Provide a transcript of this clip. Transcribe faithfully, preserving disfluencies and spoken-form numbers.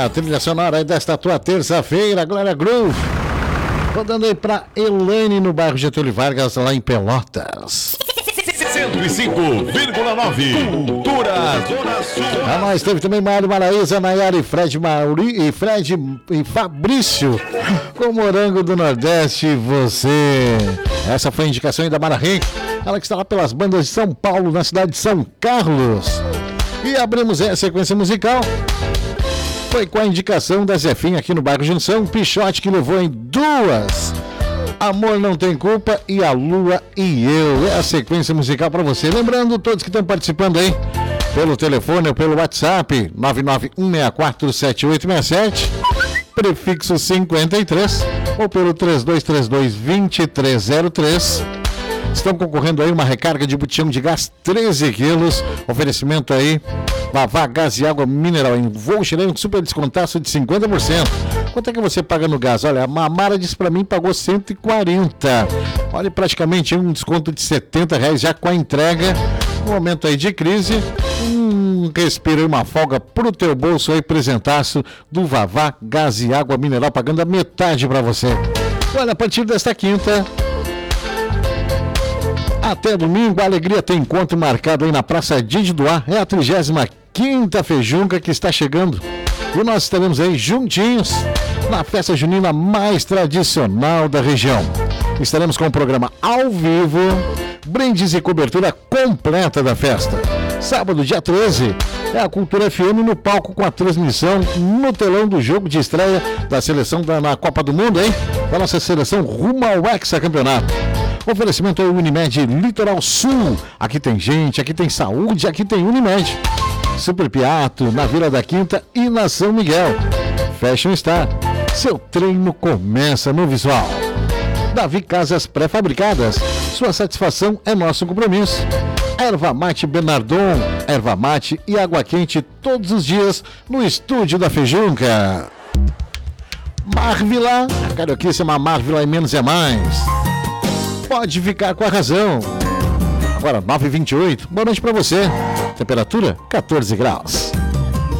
a trilha sonora aí desta tua terça-feira, Glória Groove. Rodando aí pra Elaine no bairro Getúlio Vargas, lá em Pelotas. cento e cinco vírgula nove Cultura Zona Sul. A nós teve também Mário Maraíza, Nayara e Fred Mauri e Fred e Fabrício com Morango do Nordeste, você. Essa foi a indicação aí da Mara Henk, ela que está lá pelas bandas de São Paulo, na cidade de São Carlos. E abrimos a sequência musical. Foi com a indicação da Zefinha aqui no bairro Junção, Pichote, que levou em duas. Amor Não Tem Culpa e A Lua e Eu. É a sequência musical para você. Lembrando, todos que estão participando aí, pelo telefone ou pelo WhatsApp, nove nove um seis quatro sete oito seis sete, prefixo cinquenta e três, ou pelo três dois três dois, dois três zero três. Estão concorrendo aí uma recarga de botijão de gás treze quilos. Oferecimento aí, Vavá Gás e Água Mineral em voucher, um super descontaço de cinquenta por cento. Quanto é que você paga no gás? Olha, a Mara disse pra mim, pagou cento e quarenta. Olha, praticamente um desconto de setenta reais já com a entrega. No momento aí de crise, um respiro e uma folga pro teu bolso aí, presentaço do Vavá Gás e Água Mineral, pagando a metade pra você. Olha, a partir desta quinta até domingo, a Alegria tem encontro marcado aí na Praça Didi Duá. É a trigésima quinta Fejunca que está chegando. E nós estaremos aí juntinhos na festa junina mais tradicional da região. Estaremos com o programa ao vivo, brindes e cobertura completa da festa. Sábado, dia treze, é a Cultura F M no palco com a transmissão no telão do jogo de estreia da seleção da, na Copa do Mundo, hein? Da nossa seleção rumo ao hexacampeonato. Oferecimento é o Unimed Litoral Sul. Aqui tem gente, aqui tem saúde, aqui tem Unimed. Super Piato, na Vila da Quinta e na São Miguel. Fashion Star. Seu treino começa no visual. Davi Casas Pré-Fabricadas. Sua satisfação é nosso compromisso. Erva Mate Bernardon. Erva Mate e água quente todos os dias no estúdio da Fejunca. Marvila. A carioquice é uma Marvila e menos é mais. Pode ficar com a razão. Agora nove e vinte e oito. Boa noite para você. Temperatura quatorze graus.